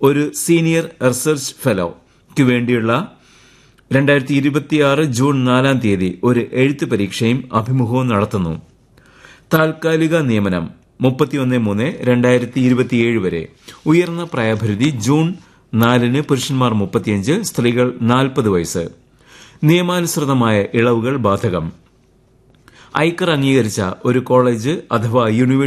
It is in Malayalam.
ഒരു സീനിയർ റിസർച്ച് ഫെലോയ്ക്ക് വേണ്ടിയുള്ള 2026 ജൂൺ 4 ഒരു എഴുത്ത് പരീക്ഷയും അഭിമുഖവും നടത്തുന്നു. താൽക്കാലിക നിയമനം 31/3/2027 വരെ. ഉയർന്ന പ്രായപരിധി ജൂൺ 4 പുരുഷന്മാർ 35, സ്ത്രീകൾ 40 വയസ്സ്. നിയമാനുസൃതമായ ഇളവുകൾ ബാധകം. ഐക്കർ അംഗീകരിച്ച ഒരു കോളേജ് അഥവാ യൂണിവേഴ്സിറ്റി